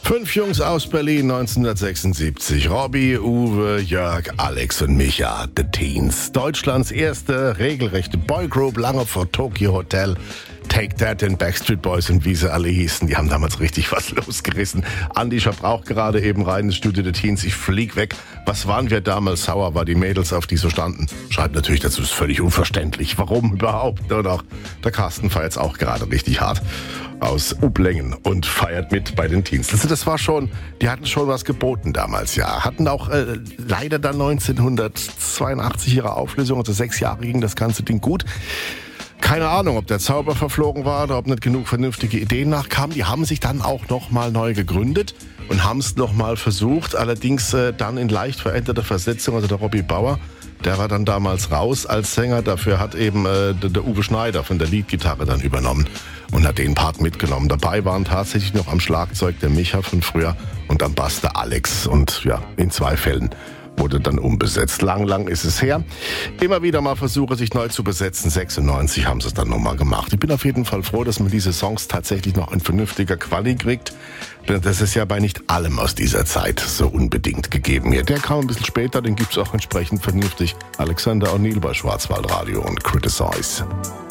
5 Jungs aus Berlin 1976. Robbie, Uwe, Jörg, Alex und Micha, The Teens. Deutschlands erste regelrechte Boygroup, lange vor Tokyo Hotel. Take That, den Backstreet Boys und wie sie alle hießen, die haben damals richtig was losgerissen. Andi Schapp auch gerade eben rein ins Studio The Teens. Ich flieg weg. Was waren wir damals sauer, war die Mädels, auf die so standen. Schreibt natürlich dazu, ist völlig unverständlich. Warum überhaupt? Und auch der Carsten feiert's auch gerade richtig hart aus Ublängen und feiert mit bei den Teens. Also das war schon, die hatten schon was geboten damals, ja. Hatten auch leider dann 1982 ihre Auflösung, also 6 Jahre ging das ganze Ding gut. Keine Ahnung, ob der Zauber verflogen war oder ob nicht genug vernünftige Ideen nachkamen. Die haben sich dann auch nochmal neu gegründet und haben es nochmal versucht. Allerdings dann in leicht veränderter Versetzung. Also der Robbie Bauer, der war dann damals raus als Sänger. Dafür hat eben der Uwe Schneider von der Leadgitarre dann übernommen und hat den Part mitgenommen. Dabei waren tatsächlich noch am Schlagzeug der Micha von früher und am Bass der Alex. Und ja, in 2 Fällen wurde dann umbesetzt. Lang ist es her. Immer wieder mal Versuche, sich neu zu besetzen. 96 haben sie es dann nochmal gemacht. Ich bin auf jeden Fall froh, dass man diese Songs tatsächlich noch in vernünftiger Quali kriegt. Denn das ist ja bei nicht allem aus dieser Zeit so unbedingt gegeben hier. Der kam ein bisschen später, den gibt's auch entsprechend vernünftig. Alexander O'Neal bei Schwarzwaldradio und Criticize.